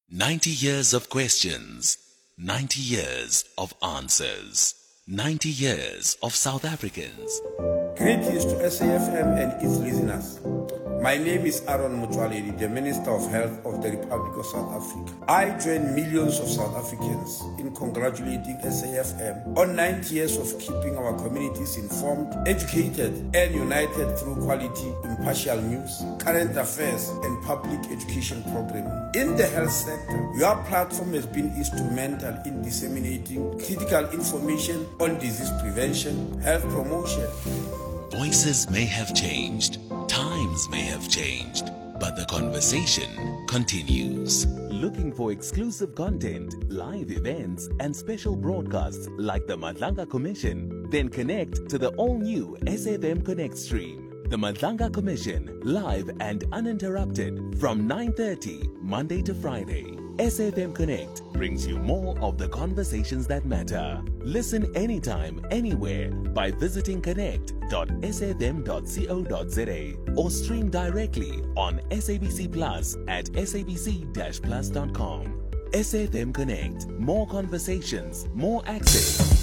90 years of questions, 90 years of answers, 90 years of South Africans. Greetings to SAFM and its listeners. My name is Aaron Mutwaledi, the Minister of Health of the Republic of South Africa. I join millions of South Africans in congratulating SAFM on 90 years of keeping our communities informed, educated, and united through quality, impartial news, current affairs, and public education programming. In the health sector, your platform has been instrumental in disseminating critical information on disease prevention, health promotion. Voices may have changed, times may have changed, but the conversation continues. Looking for exclusive content, live events, and special broadcasts like the Madlanga Commission? Then connect to the all-new SAFM Connect stream. The Madlanga Commission, live and uninterrupted from 9:30 Monday to Friday. SAFM Connect brings you more of the conversations that matter. Listen anytime, anywhere by visiting connect.safm.co.za or stream directly on SABC Plus at sabc-plus.com. SAFM Connect, more conversations, more access.